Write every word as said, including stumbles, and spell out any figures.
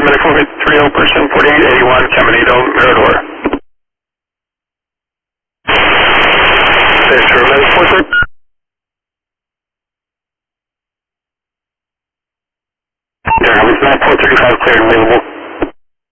medical three oh, person forty-eight eighty-one, Caminito, Mirador. Stage two, medical four three. Yeah, it's nine four thirty-five, cleared, available.